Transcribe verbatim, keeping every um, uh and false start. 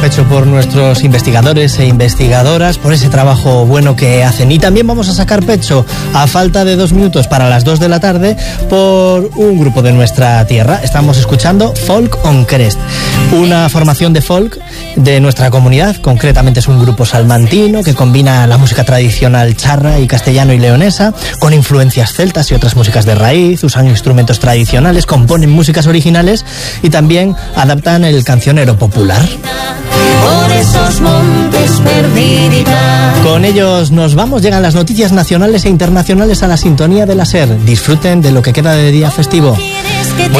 pecho por nuestros investigadores e investigadoras, por ese trabajo bueno que hacen. Y también vamos a sacar pecho, a falta de dos minutos para las dos de la tarde, por un grupo de nuestra tierra. Estamos escuchando Folk on Crest, una formación de folk de nuestra comunidad. Concretamente es un grupo salmantino que combina la música tradicional charra y castellano y leonesa con influencias celtas y otras músicas de raíz. Usan instrumentos tradicionales, componen músicas originales y también adaptan el cancionero popular. Por esos montes perdiditas. Con ellos nos vamos, llegan las noticias nacionales e internacionales a la sintonía de la SER. Disfruten de lo que queda de día festivo.